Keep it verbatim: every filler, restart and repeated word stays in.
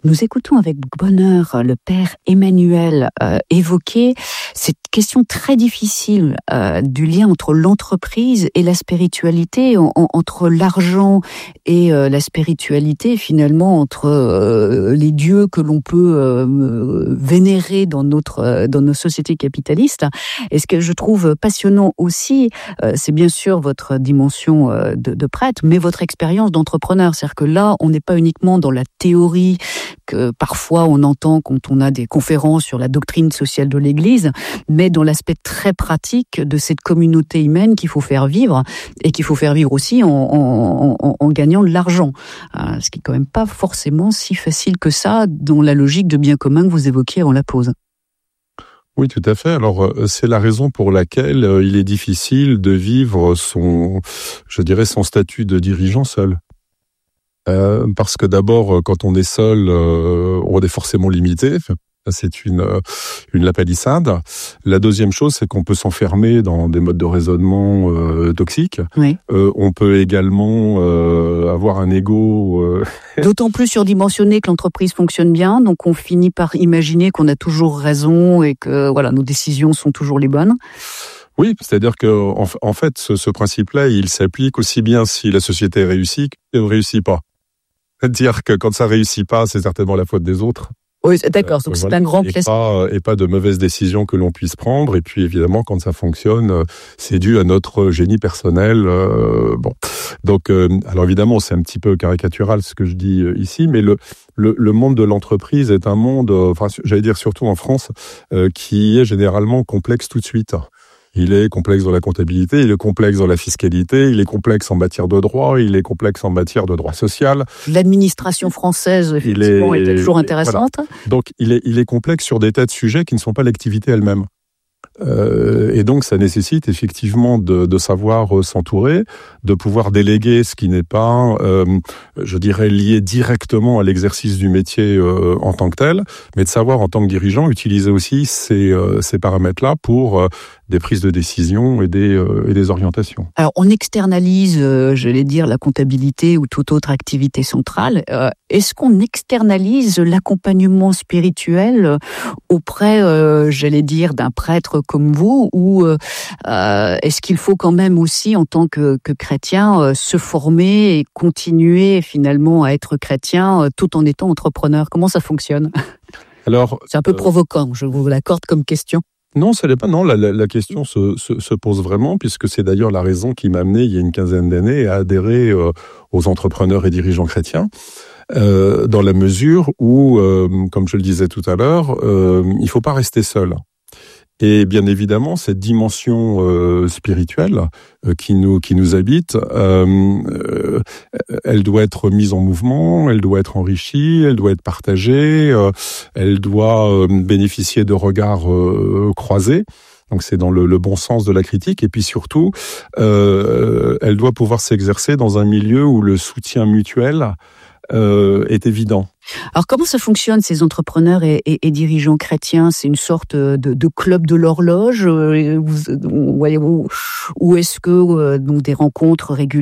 Nous écoutons avec bonheur le père Emmanuel euh, évoquer cette question très difficile euh, du lien entre l'entreprise et la spiritualité, en, en, entre l'argent et euh, la spiritualité, finalement entre euh, les dieux que l'on peut euh, vénérer dans notre euh, dans nos sociétés capitalistes. Et ce que je trouve passionnant aussi, euh, c'est bien sûr votre dimension euh, de, de prêtre, mais votre expérience d'entrepreneur. C'est-à-dire que là, on n'est pas uniquement dans la théorie que parfois on entend quand on a des conférences sur la doctrine sociale de l'Église, mais dans l'aspect très pratique de cette communauté humaine qu'il faut faire vivre, et qu'il faut faire vivre aussi en, en, en, en gagnant de l'argent. Euh, ce qui est quand même pas forcément si facile que ça dans la logique de bien commun que vous évoquiez avant la pause. Oui, tout à fait. Alors, c'est la raison pour laquelle il est difficile de vivre son, je dirais, son statut de dirigeant seul. Euh, parce que d'abord, quand on est seul, euh, on est forcément limité. C'est une une lapalissade. La deuxième chose, c'est qu'on peut s'enfermer dans des modes de raisonnement euh, toxiques. Oui. Euh, on peut également euh, avoir un ego. Euh... D'autant plus surdimensionné que l'entreprise fonctionne bien, donc on finit par imaginer qu'on a toujours raison et que voilà, nos décisions sont toujours les bonnes. Oui, c'est-à-dire que en, en fait, ce, ce principe-là, il s'applique aussi bien si la société réussit que ne réussit pas. C'est-à-dire que quand ça réussit pas, c'est certainement la faute des autres. Oui, d'accord, donc euh, c'est voilà. un grand et classique. Pas, et pas de mauvaises décisions que l'on puisse prendre. Et puis évidemment, quand ça fonctionne, c'est dû à notre génie personnel. Euh, bon, donc euh, alors évidemment, c'est un petit peu caricatural ce que je dis ici, mais le le, le monde de l'entreprise est un monde, enfin j'allais dire surtout en France, euh, qui est généralement complexe tout de suite. Il est complexe dans la comptabilité, il est complexe dans la fiscalité, il est complexe en matière de droit, il est complexe en matière de droit social. L'administration française, effectivement, il est, était toujours intéressante. Voilà. Donc, il est, il est complexe sur des tas de sujets qui ne sont pas l'activité elle-même. Euh, et donc, ça nécessite effectivement de, de savoir s'entourer, de pouvoir déléguer ce qui n'est pas, euh, je dirais, lié directement à l'exercice du métier euh, en tant que tel, mais de savoir en tant que dirigeant utiliser aussi ces, euh, ces paramètres-là pour euh, des prises de décision et des, euh, et des orientations. Alors, on externalise, euh, j'allais dire, la comptabilité ou toute autre activité centrale. Euh, est-ce qu'on externalise l'accompagnement spirituel auprès, euh, j'allais dire, d'un prêtre comme vous, ou euh, est-ce qu'il faut quand même aussi, en tant que, que chrétien, euh, se former et continuer finalement à être chrétien euh, tout en étant entrepreneur? Comment ça fonctionne? Alors, c'est un peu euh... provoquant, je vous l'accorde comme question. Non, ça n'est pas. Non, la, la, la question se, se, se pose vraiment, puisque c'est d'ailleurs la raison qui m'a amené, il y a une quinzaine d'années, à adhérer euh, aux entrepreneurs et dirigeants chrétiens, euh, dans la mesure où, euh, comme je le disais tout à l'heure, euh, il ne faut pas rester seul. Et bien évidemment, cette dimension euh, spirituelle euh, qui nous qui nous habite, euh, euh, elle doit être mise en mouvement, elle doit être enrichie, elle doit être partagée, euh, elle doit euh, bénéficier de regards euh, croisés. Donc c'est dans le, le bon sens de la critique. Et puis surtout, euh, elle doit pouvoir s'exercer dans un milieu où le soutien mutuel euh, est évident. Alors comment ça fonctionne, ces entrepreneurs et, et, et dirigeants chrétiens? C'est une sorte de, de club de l'horloge, euh, ou, ou, ou est-ce que euh, donc des rencontres régulières